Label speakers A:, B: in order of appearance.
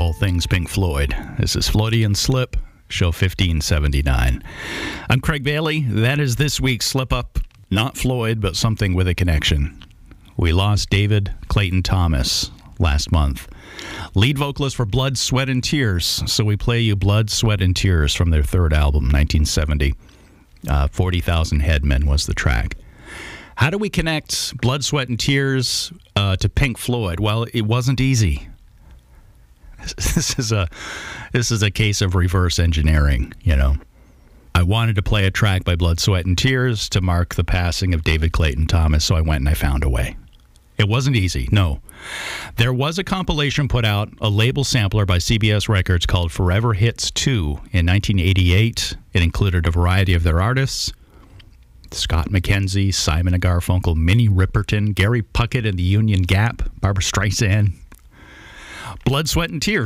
A: all things Pink Floyd. This is Floydian Slip, show 1579. I'm Craig Bailey. That is this week's Slip Up. Not Floyd, but something with a connection. We lost David Clayton Thomas last month. Lead vocalist for Blood, Sweat, and Tears. So we play you Blood, Sweat, and Tears from their third album, 1970. 40,000 Headmen was the track. How do we connect Blood, Sweat, and Tears to Pink Floyd? Well, it wasn't easy. This is a case of reverse engineering, you know. I wanted to play a track by Blood, Sweat, and Tears to mark the passing of David Clayton Thomas, so I went and I found a way. It wasn't easy, no. There was a compilation put out, a label sampler by CBS Records called Forever Hits 2 in 1988. It included a variety of their artists: Scott McKenzie, Simon & Garfunkel, Minnie Riperton, Gary Puckett and the Union Gap, Barbra Streisand. Blood, Sweat, and Tears